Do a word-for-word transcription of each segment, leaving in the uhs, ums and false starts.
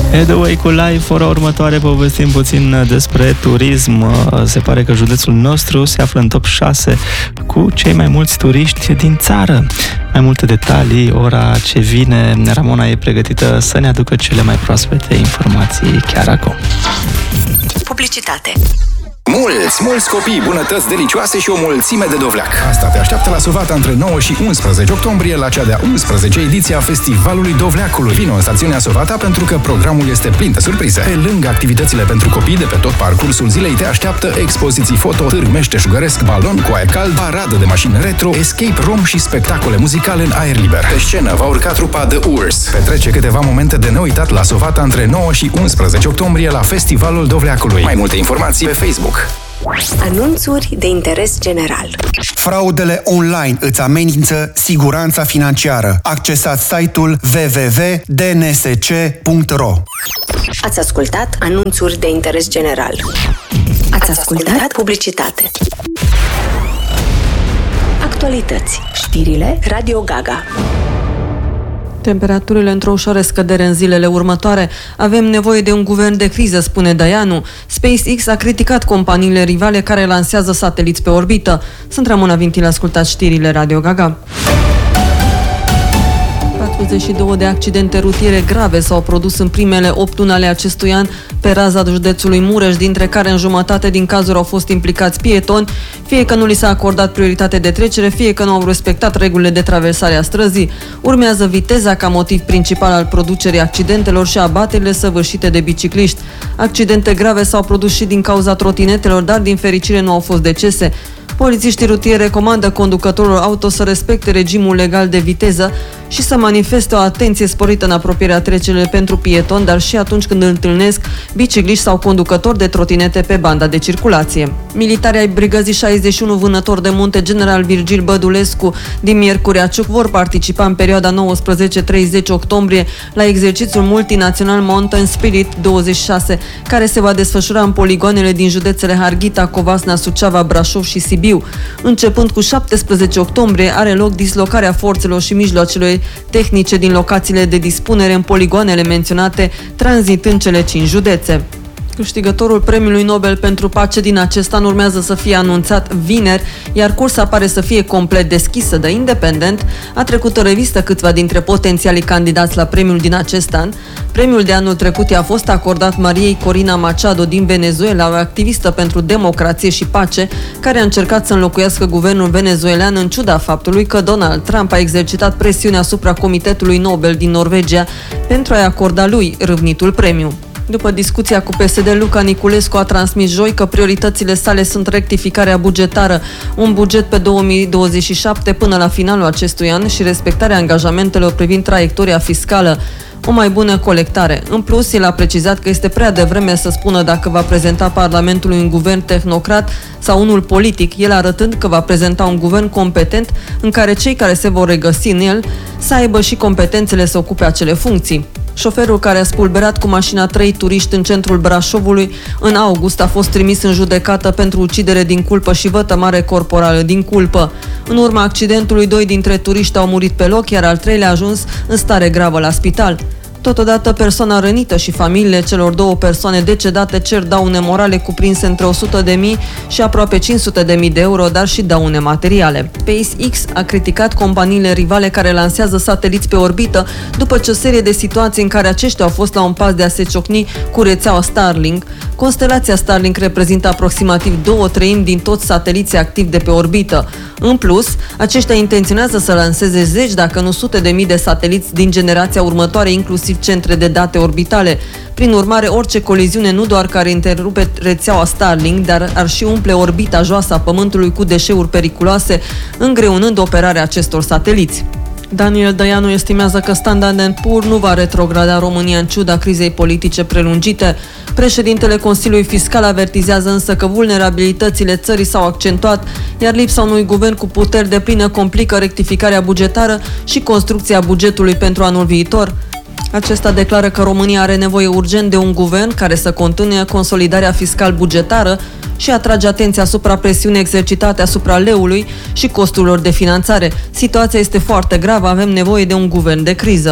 Edway cu live, ora următoare povestim puțin despre turism. Se pare că județul nostru se află în top șase cu cei mai mulți turiști din țară. Mai multe detalii, ora ce vine, Ramona e pregătită să ne aducă cele mai proaspete informații chiar acum. Publicitate. Mulți, mulți copii, bunătăți delicioase și o mulțime de dovleac. Asta te așteaptă la Sovata între nouă și unsprezece octombrie la cea de-a unsprezecea ediție a Festivalului Dovleacului. Vino în stațiunea Sovata pentru că programul este plin de surprize. Pe lângă activitățile pentru copii de pe tot parcursul zilei te așteaptă expoziții foto, târg meșteșugăresc, balon cu aer cald, paradă de mașini retro, escape room și spectacole muzicale în aer liber. Pe scenă va urca trupa The Urs. Petrece câteva momente de neuitat la Sovata între nouă și unsprezece octombrie la Festivalul Dovleacului. Mai multe informații pe Facebook. Anunțuri de interes general. Fraudele online îți amenință siguranța financiară. Accesați site-ul w w w punct d n s c punct r o. Ați ascultat anunțuri de interes general. Ați ascultat publicitate. Actualități. Știrile Radio Gaga. Temperaturile într-o ușoară scădere în zilele următoare. Avem nevoie de un guvern de criză, spune Dăianu. SpaceX a criticat companiile rivale care lansează sateliți pe orbită. Sunt Ramona Vintil, ascultați știrile Radio Gaga. patruzeci și două de accidente rutiere grave s-au produs în primele opt luni ale acestui an pe raza județului Mureș, dintre care în jumătate din cazuri au fost implicați pietoni, fie că nu li s-a acordat prioritate de trecere, fie că nu au respectat regulile de traversare a străzii. Urmează viteza ca motiv principal al producerii accidentelor și abaterile săvârșite de bicicliști. Accidente grave s-au produs și din cauza trotinetelor, dar din fericire nu au fost decese. Polițiștii rutieri recomandă conducătorilor auto să respecte regimul legal de viteză și să manifeste o atenție sporită în apropierea trecerilor pentru pietoni, dar și atunci când întâlnesc bicicliști sau conducători de trotinete pe banda de circulație. Militarii ai Brigăzii șaizeci și unu Vânător de Munte General Virgil Bădulescu din Miercurea Ciuc vor participa în perioada nouăsprezece treizeci octombrie la exercițiul multinațional Mountain Spirit douăzeci și șase, care se va desfășura în poligoanele din județele Harghita, Covasna, Suceava, Brașov și Sibiu. Începând cu șaptesprezece octombrie are loc dislocarea forțelor și mijloacelor tehnice din locațiile de dispunere în poligoanele menționate, tranzitând cele cinci județe. Câștigătorul Premiului Nobel pentru Pace din acest an urmează să fie anunțat vineri, iar cursa pare să fie complet deschisă. The Independent a trecut în revistă câțiva dintre potențialii candidați la premiul din acest an. Premiul de anul trecut i-a fost acordat Mariei Corina Machado din Venezuela, o activistă pentru democrație și pace, care a încercat să înlocuiască guvernul venezuelan în ciuda faptului că Donald Trump a exercitat presiune asupra Comitetului Nobel din Norvegia pentru a-i acorda lui râvnitul premiu. După discuția cu P S D, Luca Niculescu a transmis joi că prioritățile sale sunt rectificarea bugetară, un buget pe două mii douăzeci și șapte până la finalul acestui an și respectarea angajamentelor privind traiectoria fiscală, o mai bună colectare. În plus, el a precizat că este prea devreme să spună dacă va prezenta Parlamentului un guvern tehnocrat sau unul politic, el arătând că va prezenta un guvern competent în care cei care se vor regăsi în el să aibă și competențele să ocupe acele funcții. Șoferul care a spulberat cu mașina trei turiști în centrul Brașovului în august a fost trimis în judecată pentru ucidere din culpă și vătămare corporală din culpă. În urma accidentului, doi dintre turiști au murit pe loc, iar al treilea a ajuns în stare gravă la spital. Totodată, persoana rănită și familiile celor două persoane decedate cer daune morale cuprinse între o sută de mii și aproape cinci sute de mii de euro, dar și daune materiale. SpaceX a criticat companiile rivale care lansează sateliți pe orbită după ce o serie de situații în care aceștia au fost la un pas de a se ciocni cu rețeaua Starlink. Constelația Starlink reprezintă aproximativ două treimi din toți sateliții activi de pe orbită. În plus, aceștia intenționează să lanseze zeci, dacă nu sute de mii de sateliți din generația următoare, inclusiv centre de date orbitale. Prin urmare, orice coliziune nu doar că ar întrerupe rețeaua Starlink, dar ar și umple orbita joasă a Pământului cu deșeuri periculoase, îngreunând operarea acestor sateliți. Daniel Dăianu estimează că Standard and Poor's nu va retrograda România în ciuda crizei politice prelungite. Președintele Consiliului Fiscal avertizează însă că vulnerabilitățile țării s-au accentuat, iar lipsa unui guvern cu puteri deplină complică rectificarea bugetară și construcția bugetului pentru anul viitor. Acesta declară că România are nevoie urgent de un guvern care să continue consolidarea fiscal-bugetară și atrage atenția asupra presiunii exercitate asupra leului și costurilor de finanțare. Situația este foarte gravă, avem nevoie de un guvern de criză.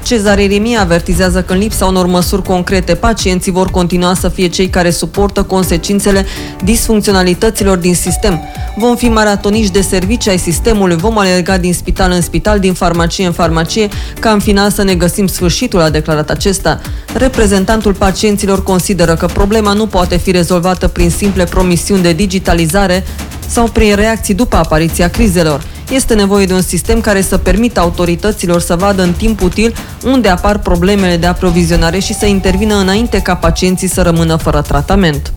Cezar Ieremia avertizează că în lipsa unor măsuri concrete, pacienții vor continua să fie cei care suportă consecințele disfuncționalităților din sistem. Vom fi maratoniști de servicii ai sistemului, vom alerga din spital în spital, din farmacie în farmacie, ca în final să ne găsim sfârșitul, a declarat acesta. Reprezentantul pacienților consideră că problema nu poate fi rezolvată prin simple promisiuni de digitalizare sau prin reacții după apariția crizelor. Este nevoie de un sistem care să permită autorităților să vadă în timp util unde apar problemele de aprovizionare și să intervină înainte ca pacienții să rămână fără tratament.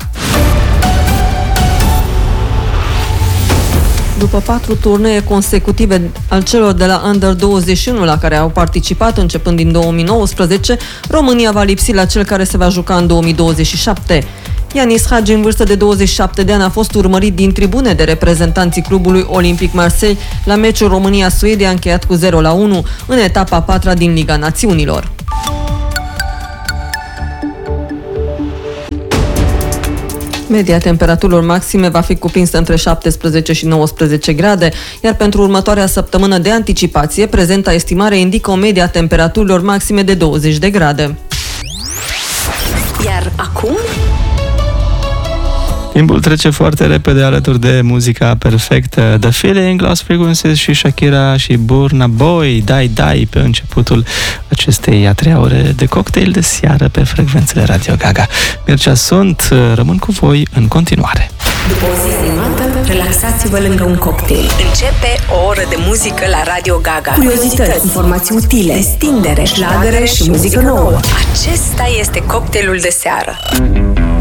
După patru turnee consecutive al celor de la Under douăzeci și unu la care au participat începând din două mii nouăsprezece, România va lipsi la cel care se va juca în două mii douăzeci și șapte. Ianis Hagi, în vârstă de douăzeci și șapte de ani, a fost urmărit din tribune de reprezentanții clubului Olympic Marseille la meciul România-Suedia încheiat cu zero la unu în etapa a patra din Liga Națiunilor. Media temperaturilor maxime va fi cuprinsă între șaptesprezece și nouăsprezece grade, iar pentru următoarea săptămână de anticipație, prezenta estimare indică o media temperaturilor maxime de douăzeci de grade. Iar acum... Timpul trece foarte repede alături de muzica perfectă. The Feeling, Lost Frequencies și Shakira și Burna Boy, Dai Dai, pe începutul acestei a treia ore de cocktail de seară pe frecvențele Radio Gaga. Mircea sunt, rămân cu voi în continuare. După o zi animată, relaxați-vă lângă un cocktail. Începe o oră de muzică la Radio Gaga. Curiozități, informații utile, destindere, șlagere și muzică nouă. Acesta este cocktailul de seară.